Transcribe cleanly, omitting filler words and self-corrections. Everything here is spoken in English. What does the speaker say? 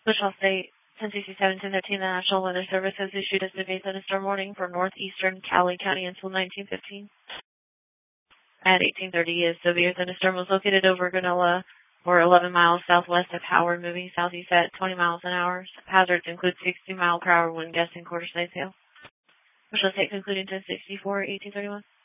Wichita State, 1067-1013, the National Weather Service has issued a severe thunderstorm warning for northeastern Cowley County until 1915. At 1830, a severe thunderstorm was located over Granola, or 11 miles southwest of Howard, moving southeast at 20 miles an hour. Hazards include 60-mile-per-hour wind gusts and quarter-size hail. Wichita State concluding 1064, 1831.